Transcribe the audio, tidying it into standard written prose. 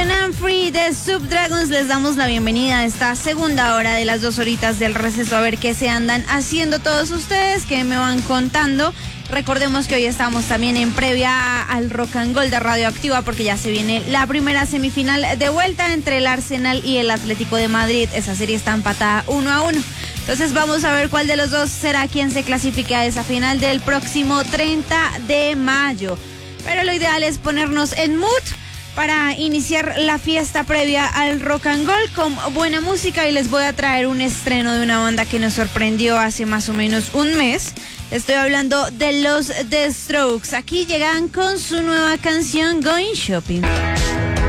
Young and Free de Subdragons. Les damos la bienvenida a esta segunda hora de las 2 horitas del receso. A ver qué se andan haciendo todos ustedes, que me van contando. Recordemos que hoy estamos también en previa al Rock and Gold de Radioactiva, porque ya se viene la primera semifinal de vuelta entre el Arsenal y el Atlético de Madrid. Esa serie está empatada 1-1. Entonces vamos a ver cuál de los dos será quien se clasifique a esa final del próximo 30 de mayo. Pero lo ideal es ponernos en mood para iniciar la fiesta previa al Rock and Gold con buena música, y les voy a traer un estreno de una banda que nos sorprendió hace más o menos un mes. Estoy hablando de los The Strokes. Aquí llegan con su nueva canción Going Shopping.